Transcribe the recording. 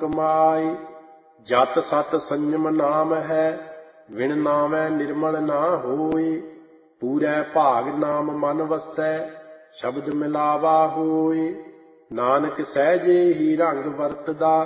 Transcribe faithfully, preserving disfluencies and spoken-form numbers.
ਕਮਾਈ। ਜਤ ਸਤ ਸੰਜਮ ਨਾਮ ਹੈ, ਵਿਣ ਨਾਵੈ ਨਿਰਮਲ ਨਾ ਹੋਈ। ਪੂਰੈ ਭਾਗ ਨਾਮ ਮਨ ਵਸੈ, ਸ਼ਬਦ ਮਿਲਾਵਾ ਹੋਈ। ਨਾਨਕ ਸਹਿਜੇ ਹੀ ਰੰਗ ਵਰਤਦਾ,